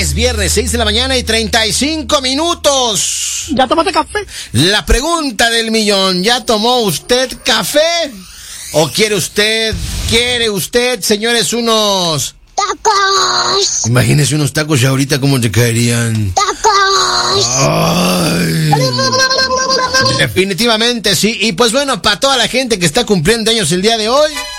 es viernes, 6 de la mañana y 35 minutos. ¿Ya tomaste café? La pregunta del millón, ¿ya tomó usted café? ¿O quiere usted, señores, unos tacos? Imagínese unos tacos y ahorita cómo te caerían. Tacos. Ay. Definitivamente sí. Y pues bueno, para toda la gente que está cumpliendo años el día de hoy,